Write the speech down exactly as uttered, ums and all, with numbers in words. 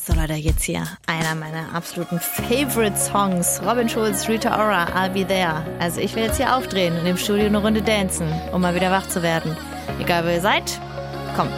So Leute, jetzt hier einer meiner absoluten Favorite-Songs. Robin Schulz, Rita Ora, I'll Be There. Also ich will jetzt hier aufdrehen und im Studio eine Runde dancen, um mal wieder wach zu werden. Egal wo ihr seid,